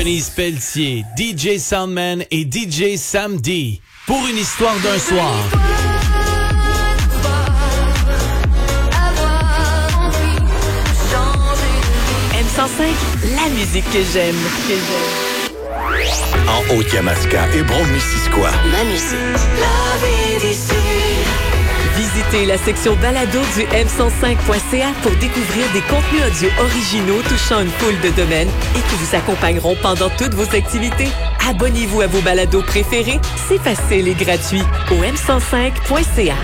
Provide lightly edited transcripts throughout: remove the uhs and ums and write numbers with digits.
Denise Pelletier, DJ Soundman et DJ Samedi pour une histoire d'un soir. M105, la musique que j'aime. En Haute-Yamaska et Brome-Missisquoi. Ma musique. La vie d'ici. Visitez la section balado du m105.ca pour découvrir des contenus audio originaux touchant une foule de domaines et qui vous accompagneront pendant toutes vos activités. Abonnez-vous à vos balados préférés. C'est facile et gratuit au m105.ca.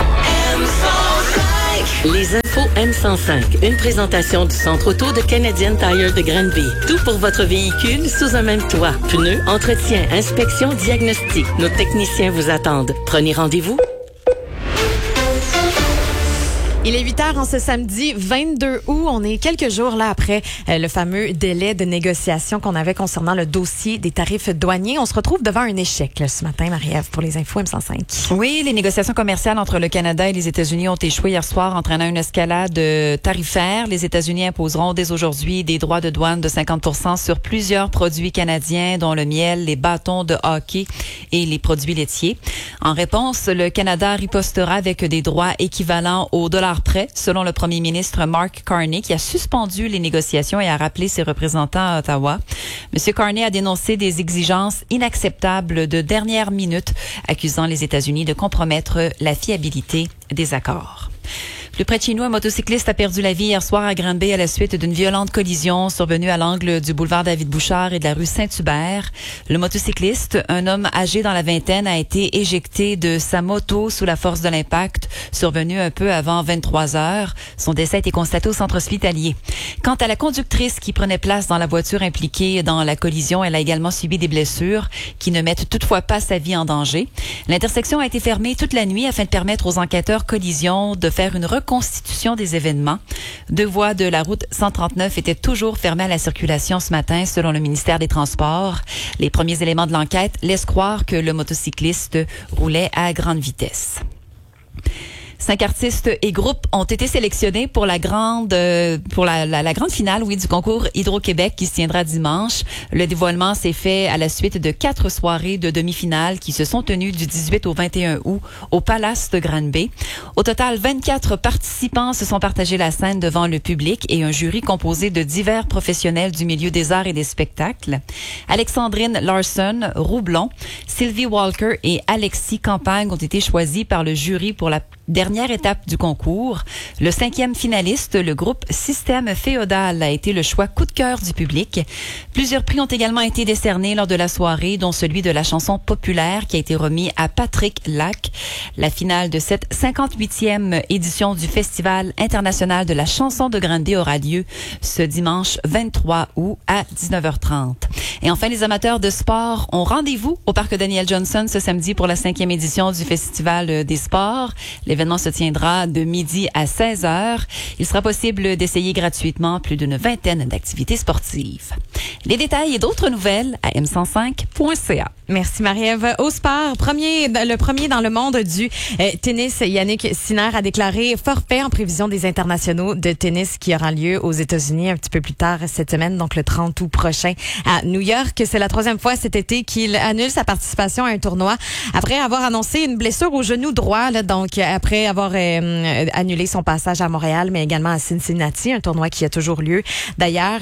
M105. Les infos M105. Une présentation du Centre auto de Canadian Tire de Granby. Tout pour votre véhicule sous un même toit. Pneus, entretien, inspection, diagnostic. Nos techniciens vous attendent. Prenez rendez-vous. Il est 8h en ce samedi 22 août. On est quelques jours là après le fameux délai de négociation qu'on avait concernant le dossier des tarifs douaniers. On se retrouve devant un échec là, ce matin, Marie-Ève, pour les infos M105. Oui, les négociations commerciales entre le Canada et les États-Unis ont échoué hier soir, entraînant une escalade tarifaire. Les États-Unis imposeront dès aujourd'hui des droits de douane de 50% sur plusieurs produits canadiens, dont le miel, les bâtons de hockey et les produits laitiers. En réponse, le Canada ripostera avec des droits équivalents au dollar près, selon le premier ministre Mark Carney, qui a suspendu les négociations et a rappelé ses représentants à Ottawa. M. Carney a dénoncé des exigences inacceptables de dernière minute, accusant les États-Unis de compromettre la fiabilité des accords. Plus près de chez nous, un motocycliste a perdu la vie hier soir à Granby à la suite d'une violente collision survenue à l'angle du boulevard David-Bouchard et de la rue Saint-Hubert. Le motocycliste, un homme âgé dans la vingtaine, a été éjecté de sa moto sous la force de l'impact, survenu un peu avant 23 heures. Son décès a été constaté au centre hospitalier. Quant à la conductrice qui prenait place dans la voiture impliquée dans la collision, elle a également subi des blessures qui ne mettent toutefois pas sa vie en danger. L'intersection a été fermée toute la nuit afin de permettre aux enquêteurs collision de faire une reconstitution des événements. 2 voies de la route 139 étaient toujours fermées à la circulation ce matin, selon le ministère des Transports. Les premiers éléments de l'enquête laissent croire que le motocycliste roulait à grande vitesse. 5 artistes et groupes ont été sélectionnés pour la grande finale, du concours Hydro-Québec qui se tiendra dimanche. Le dévoilement s'est fait à la suite de 4 soirées de demi-finale qui se sont tenues du 18 au 21 août au Palace de Granby. Au total, 24 participants se sont partagés la scène devant le public et un jury composé de divers professionnels du milieu des arts et des spectacles. Alexandrine Larson, Roublon, Sylvie Walker et Alexis Campagne ont été choisis par le jury pour la dernière étape du concours. Le 5e finaliste, le groupe Système Féodal, a été le choix coup de cœur du public. Plusieurs prix ont également été décernés lors de la soirée, dont celui de la chanson populaire qui a été remis à Patrick Lac. La finale de cette 58e édition du Festival international de la chanson de Granby aura lieu ce dimanche 23 août à 19h30. Et enfin, les amateurs de sport ont rendez-vous au Parc Daniel Johnson ce samedi pour la 5e édition du Festival des sports. L'événement se tiendra de midi à 16h. Il sera possible d'essayer gratuitement plus d'une vingtaine d'activités sportives. Les détails et d'autres nouvelles à m105.ca. Merci Marie-Ève. Au sport, le premier dans le monde du tennis, Yannick Sinner a déclaré forfait en prévision des internationaux de tennis qui aura lieu aux États-Unis un petit peu plus tard cette semaine, donc le 30 août prochain à New York. C'est la 3e fois cet été qu'il annule sa participation à un tournoi après avoir annoncé une blessure au genou droit, donc après avoir annulé son passage à Montréal, mais également à Cincinnati, un tournoi qui a toujours lieu. D'ailleurs,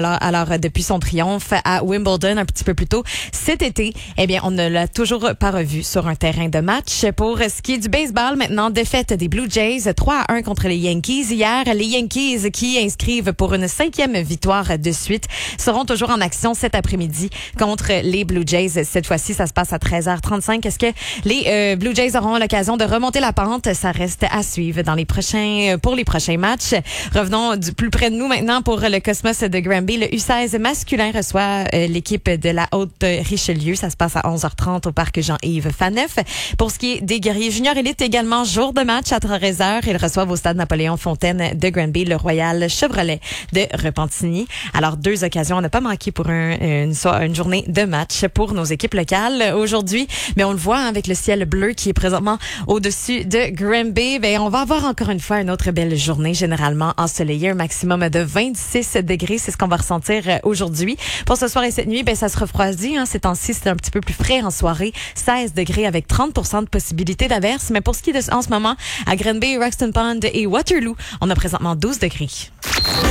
depuis son triomphe à Wimbledon un petit peu plus tôt cet été, eh bien, on ne l'a toujours pas revu sur un terrain de match. Pour ce qui est du baseball, maintenant, défaite des Blue Jays 3-1 contre les Yankees. Hier, les Yankees qui inscrivent pour une 5e victoire de suite seront toujours en action cet après-midi contre les Blue Jays. Cette fois-ci, ça se passe à 13h35. Est-ce que les Blue Jays auront l'occasion de remonter la pente? Ça reste à suivre pour les prochains matchs. Revenons du plus près de nous maintenant pour le Cosmos de Granby. Le U16 masculin reçoit l'équipe de la Haute-Richelieu. Ça se passe à 11h30 au parc Jean-Yves Faneuf. Pour ce qui est des guerriers juniors élites, également jour de match à 13h. Ils reçoivent au stade Napoléon-Fontaine de Granby le Royal Chevrolet de Repentigny. Alors, 2 occasions à ne pas manquer pour une journée de match pour nos équipes locales aujourd'hui. Mais on le voit avec le ciel bleu qui est présentement au-dessus de Granby, on va avoir encore une fois une autre belle journée, généralement ensoleillée, un maximum de 26 degrés. C'est ce qu'on va ressentir aujourd'hui. Pour ce soir et cette nuit, ça se refroidit. Ces temps-ci, c'est un petit peu plus frais en soirée. 16 degrés avec 30% de possibilité d'averse. Mais pour ce qui est en ce moment, à Granby, Roxton Pond et Waterloo, on a présentement 12 degrés.